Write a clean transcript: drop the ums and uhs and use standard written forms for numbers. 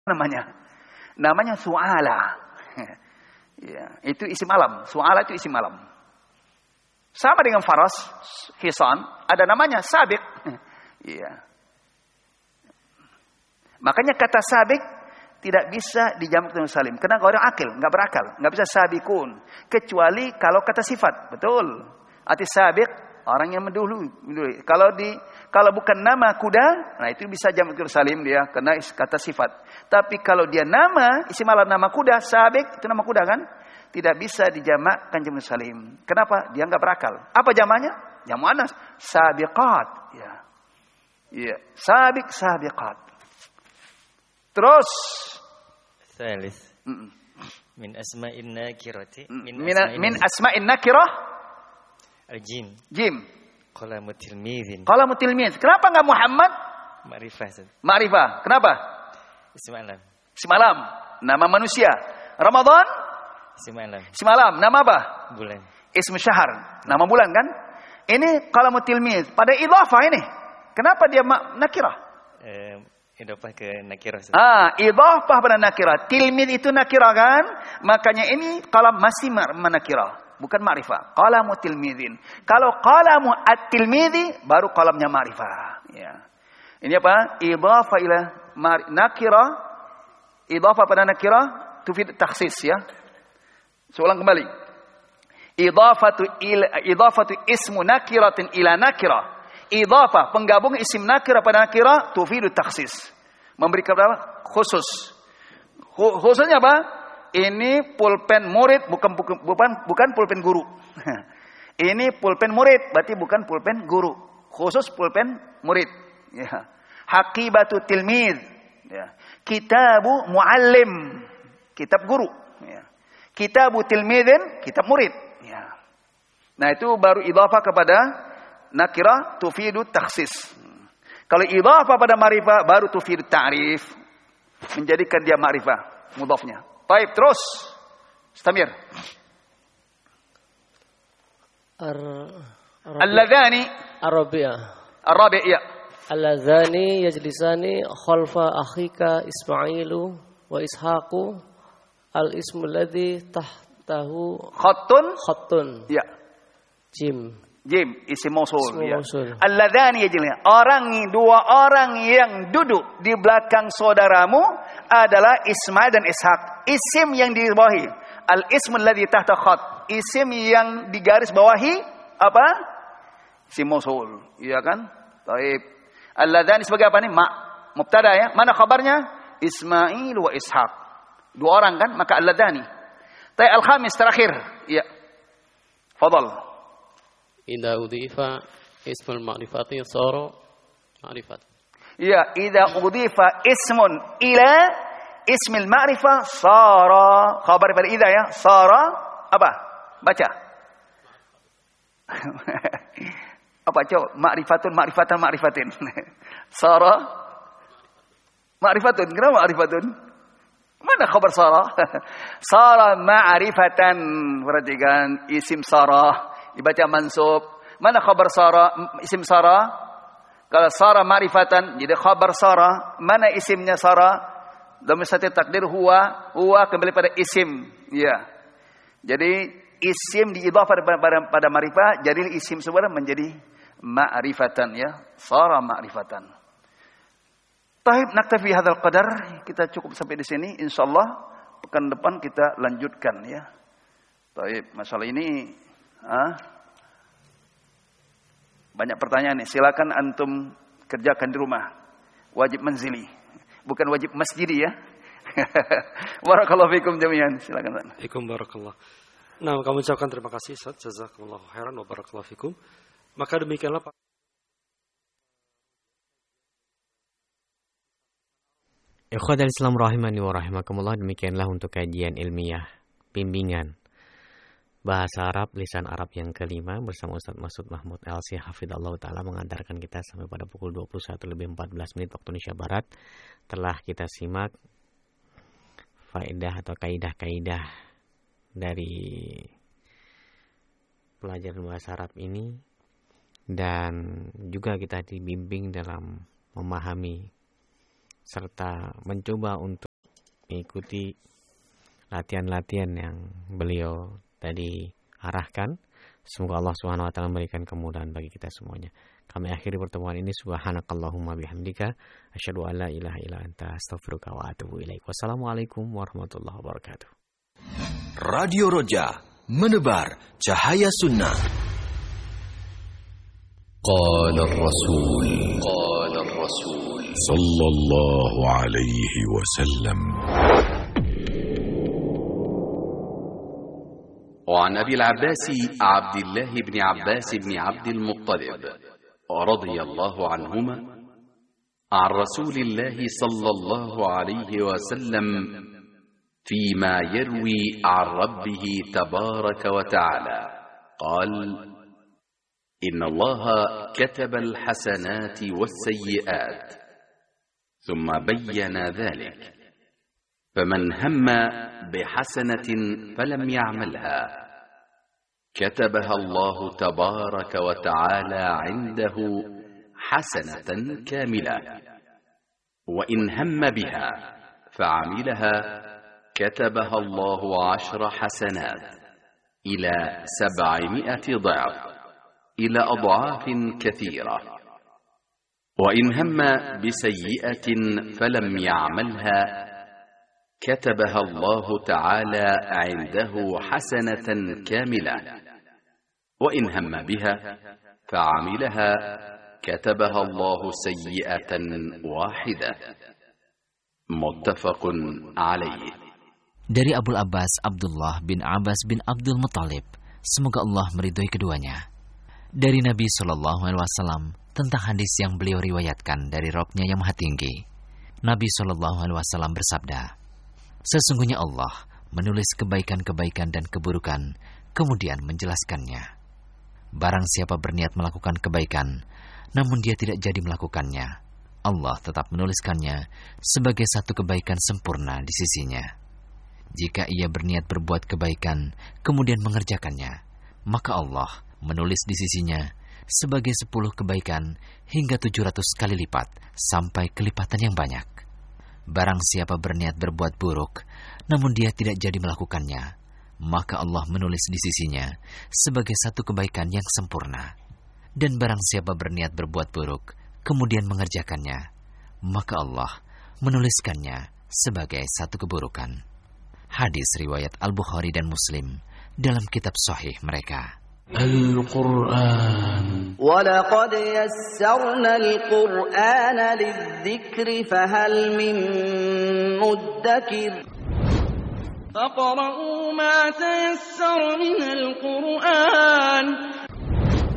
namanya? Namanya su'ala. Ya, itu isim alam. Su'ala itu isim alam. Sama dengan faras, hisan, ada namanya sabiq. Ya. Makanya kata sabiq tidak bisa dijamak dengan salim. Karena orang akil, nggak berakal, nggak bisa sabikun. Kecuali kalau kata sifat, betul. Arti sabiq orang yang mendahului. Kalau bukan nama kuda, nah itu bisa jamak dengan salim dia, karena kata sifat. Tapi kalau dia nama, isim alam nama kuda, sabiq itu nama kuda kan, tidak bisa dijamakkan jamak salim. Kenapa? Dia nggak berakal. Apa jamaknya? Jamaknya sabiqat. Ya, ya, sabiq, sabiqat. Terus Salis min asma'in nakirati min asma'in nakirah al-jim. Jim. Qalamu tilmidhin. Qalamu tilmidh. Kenapa enggak Muhammad? Ma'rifah. Kenapa? Isim alam. Isim alam, nama manusia. Ramadan? Isim alam. Nama apa? Bulan. Ism syahr, nama bulan kan? Ini qalamu tilmidh pada idhafah ini. Kenapa dia nakirah? Idhafah ke nakirah. Idhafah pada nakirah. Tilmid itu nakirah kan? Makanya ini qalam masih menakirah, bukan ma'rifah. Qalamu tilmidhin. Kalau qalamu at-tilmidhi baru qalamnya ma'rifah. Ya. Ini apa? Idhafah ila nakirah. Idhafah pada nakirah tufid takhsis ya. Ulang kembali. Idhafatu ismu nakiratin ila nakirah. Idhafah, penggabung isim nakirah pada nakirah tufidu takhsis. Memberikan apa? Khusus. Khususnya apa? Ini pulpen murid bukan pulpen guru. Ini pulpen murid, berarti bukan pulpen guru. Khusus pulpen murid. Ya. Haqibatu tilmid. Ya. Kitabu muallim. Kitab guru. Ya. Kitabu tilmidin, kitab murid. Ya. Nah itu baru idhafah kepada nakirah tufidu takhsis. Kalau idhafah pada ma'rifah baru tufidu ta'rif, menjadikan dia ma'rifah mudhafnya. Baik, terus istamir. Alladzani Ar-Rabi'. Alladzani yajlisani khalfa akhika Ismailu wa Ishaqu al-ismu alladhi tahtahu khattun. Ya. Jim, isim mausul. Ya. Alladzani yajlisani. Dua orang yang duduk di belakang saudaramu adalah Ismail dan Ishaq. Isim yang dibawahi. Al-ismu alladhi tahta khat. Isim yang digaris bawahi apa? Isim mausul. Iya kan? Baik. Alladzani sebagai apa nih? Mubtada ya. Mana khabarnya? Ismail wa Ishaq. Dua orang kan? Maka alladzani. Tapi al-khamis terakhir. Iya. Fadal. Idza udhifa ismul ma'rifati sara ma'rifat. Ya, idza udhifa ismun ila ismil ma'rifah sara. Khabar pada idza ya. Sara apa? Baca. Apa coba? Ma'rifatin. Sara ma'rifatun. Kenapa ma'rifatun? Mana khabar sara? Sara ma'rifatan. Perhatikan isim sara dibaca mansub. Mana khabar sara? Isim sara. Kalau sara ma'rifatan jadi khabar sara. Mana isimnya sara? Dhamir sati takdir huwa kembali pada isim. Ya. Jadi isim diidhafah pada ma'rifah, jadi isim sebenarnya menjadi ma'rifatan ya. Sara ma'rifatan. Taib naktafi hadzal qadar. Kita cukup sampai di sini. Insyaallah pekan depan kita lanjutkan ya. Taib, masalah ini banyak pertanyaan nih. Silakan antum kerjakan di rumah. Wajib manzili, bukan wajib masjidi ya. Barakallahu fikum jami'an. Silakan. Fikum barakallah. Nah, kami ucapkan terima kasih Ustaz. Jazakumullahu khairan wa barakallahu fikum. Maka demikianlah Pak. Ikhwatal Islam rahimani wa rahimakumullah, demikianlah untuk kajian ilmiah bimbingan Bahasa Arab, Lisan Arab yang kelima bersama Ustaz Masud Mahmud LC Hafidhallahu Ta'ala mengantarkan kita sampai pada pukul 21:14 waktu Indonesia Barat. Telah kita simak faedah atau kaidah-kaidah dari pelajaran bahasa Arab ini, dan juga kita dibimbing dalam memahami serta mencoba untuk mengikuti latihan-latihan yang beliau tadi arahkan. Semoga Allah Subhanahu wa taala memberikan kemudahan bagi kita semuanya. Kami akhiri pertemuan ini. Subhanakallahumma bihamdika asyhadu an la ilaha illa anta astaghfiruka wa atubu ilaik. Wassalamualaikum warahmatullahi wabarakatuh. Radio Roja, menebar cahaya sunnah. Qala Rasul sallallahu alaihi wasallam. وعن أبي العباس عبد الله بن عباس بن عبد المطلب رضي الله عنهما عن رسول الله صلى الله عليه وسلم فيما يروي عن ربه تبارك وتعالى قال: إن الله كتب الحسنات والسيئات ثم بين ذلك، فمن هم بحسنة فلم يعملها كتبها الله تبارك وتعالى عنده حسنة كاملة، وإن هم بها فعملها كتبها الله 10 حسنات إلى 700 ضعف إلى أضعاف كثيرة، وإن هم بسيئة فلم يعملها كتبها الله تعالى عنده حسنة كاملة، وإن هم بها فعملها كتبها الله سيئة واحدة. متفق عليه. Dari Abul Abbas Abdullah bin Abbas bin Abdul Muttalib, semoga Allah meridhoi keduanya, dari Nabi SAW tentang hadis yang beliau riwayatkan dari Rabb-Nya yang Maha Tinggi. Nabi SAW bersabda, sesungguhnya Allah menulis kebaikan-kebaikan dan keburukan, kemudian menjelaskannya. Barang siapa berniat melakukan kebaikan, namun dia tidak jadi melakukannya, Allah tetap menuliskannya sebagai satu kebaikan sempurna di sisinya. Jika ia berniat berbuat kebaikan, kemudian mengerjakannya, maka Allah menulis di sisinya sebagai 10 kebaikan hingga 700 kali lipat sampai kelipatan yang banyak. Barang siapa berniat berbuat buruk, namun dia tidak jadi melakukannya, maka Allah menulis di sisinya sebagai satu kebaikan yang sempurna. Dan barang siapa berniat berbuat buruk, kemudian mengerjakannya, maka Allah menuliskannya sebagai satu keburukan. Hadis riwayat Al-Bukhari dan Muslim dalam kitab sahih mereka. Al-Quran. وَلَقَدْ يَسَّرْنَا الْقُرْآنَ لِلذِّكْرِ فَهَلْ مِن مُّدَّكِرٍ فَاقْرَؤُوا مَا تَيَسَّرَ مِنَ الْقُرْآنِ